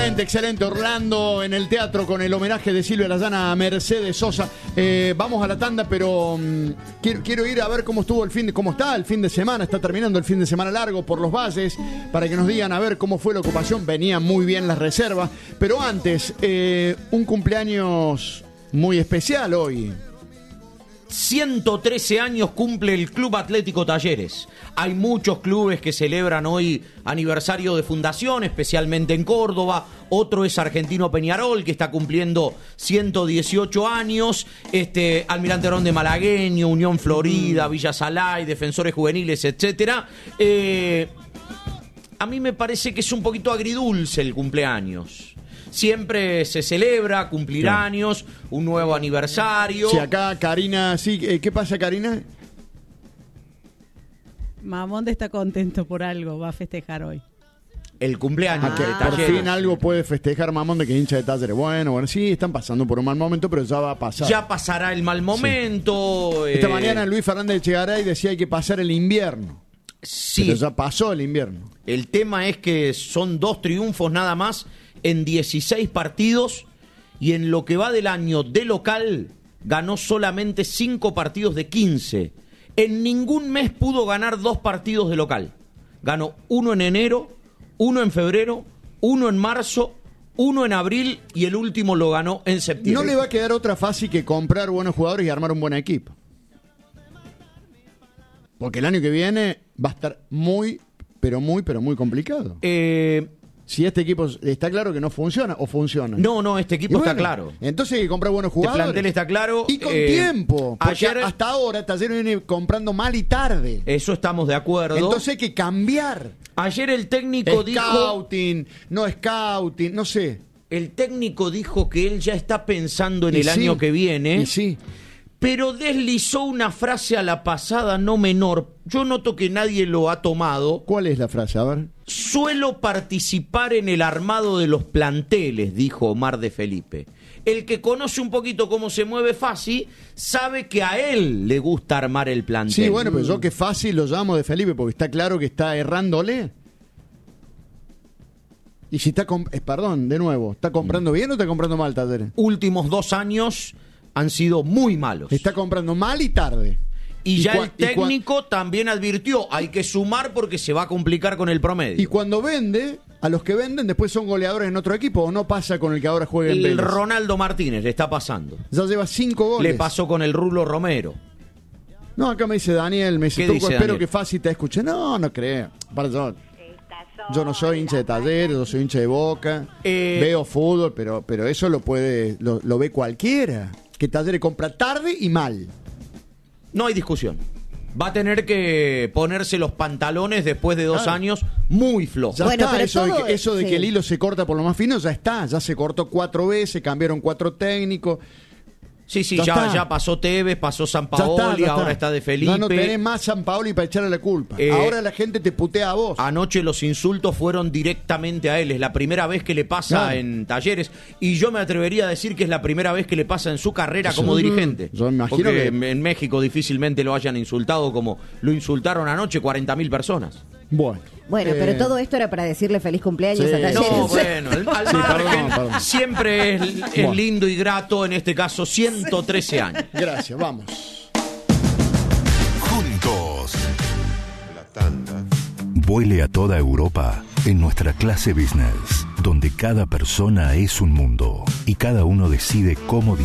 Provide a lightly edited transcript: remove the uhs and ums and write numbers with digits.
Excelente, Orlando en el teatro con el homenaje de Silvia Layana a Mercedes Sosa. Vamos a la tanda, pero quiero ir a ver cómo estuvo cómo está el fin de semana. Está terminando el fin de semana largo por los valles, para que nos digan a ver cómo fue la ocupación. Venían muy bien las reservas, pero antes, un cumpleaños muy especial hoy. 113 años cumple el Club Atlético Talleres. Hay muchos clubes que celebran hoy aniversario de fundación, especialmente en Córdoba. Otro es Argentino Peñarol, que está cumpliendo 118 años. Almirante Arón de Malagueño, Unión Florida, Villa Salay, Defensores Juveniles, etcétera. A mí me parece que es un poquito agridulce el cumpleaños. Siempre se celebra, cumplir años, un nuevo aniversario. Sí, acá Karina, sí, ¿qué pasa, Karina? Mamonde está contento por algo, va a festejar hoy. El cumpleaños de Por Talleres. fin algo puede festejar Mamonde, que es hincha de Talleres. Bueno, sí, están pasando por un mal momento, pero ya va a pasar. Ya pasará el mal momento. Esta mañana Luis Fernández de Chegaray decía hay que pasar el invierno. Sí. Pero ya pasó el invierno. El tema es que son 2 triunfos nada más en 16 partidos, y en lo que va del año de local ganó solamente 5 partidos de 15. En ningún mes pudo ganar 2 partidos de local. Ganó 1 en enero, 1 en febrero, 1 en marzo, 1 en abril, y el último lo ganó en septiembre. No le va a quedar otra fácil que comprar buenos jugadores y armar un buen equipo. Porque el año que viene va a estar muy complicado. Si este equipo está claro que no funciona o funciona. No, este equipo está claro. Entonces hay que comprar buenos jugadores. El plantel está claro. Y con tiempo. Porque ayer, hasta ahora Talleres viene comprando mal y tarde. Eso estamos de acuerdo. Entonces hay que cambiar. Ayer el técnico dijo... Scouting, no sé. El técnico dijo que él ya está pensando en el año que viene. Y sí. Pero deslizó una frase a la pasada no menor. Yo noto que nadie lo ha tomado. ¿Cuál es la frase? A ver. Suelo participar en el armado de los planteles, dijo Omar de Felipe. El que conoce un poquito cómo se mueve Fassi sabe que a él le gusta armar el plantel. Sí, bueno, pero yo que fácil lo llamo de Felipe porque está claro que está errándole. Y si está, perdón, de nuevo, ¿está comprando bien o está comprando mal, Talleres? Últimos 2 años han sido muy malos. Está comprando mal y tarde. Y ya el técnico también advirtió, hay que sumar porque se va a complicar con el promedio. Y cuando vende, a los que venden después son goleadores en otro equipo, ¿o no pasa con el que ahora juega en Vélez? El Ronaldo Martínez le está pasando. Ya lleva 5 goles. Le pasó con el Rulo Romero. No, acá me dice Daniel, me dice, Tuco, espero Daniel? Que fácil te escuche. No creo. Yo no soy hincha de Talleres, yo soy hincha de Boca. Veo fútbol, pero eso lo ve cualquiera. Que Talleres compra tarde y mal. No hay discusión. Va a tener que ponerse los pantalones después de 2 años muy flojos. Ya bueno, está, pero eso de que el hilo se corta por lo más fino, ya está. Ya se cortó 4 veces, cambiaron 4 técnicos. Sí, ya pasó Tevez, pasó Sampaoli, ahora está de Felipe. Ya no tenés más Sampaoli para echarle la culpa. Ahora la gente te putea a vos. Anoche los insultos fueron directamente a él. Es la primera vez que le pasa en Talleres. Y yo me atrevería a decir que es la primera vez que le pasa en su carrera como dirigente. Yo imagino porque que en México difícilmente lo hayan insultado como lo insultaron anoche 40.000 personas. Bueno, pero todo esto era para decirle feliz cumpleaños a Talleres. No, bueno, al margen, perdón. siempre es lindo y grato, en este caso 113 años. Gracias, vamos. Juntos. La tanda. Vuele a toda Europa en nuestra clase business, donde cada persona es un mundo y cada uno decide cómo